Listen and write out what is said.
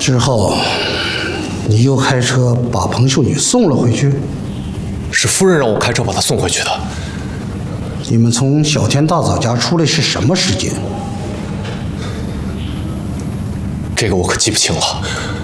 之后，你又开车把彭秀女送了回去？ 是夫人让我开车把她送回去的。 你们从小天大嫂家出来是什么时间？ 这个我可记不清了。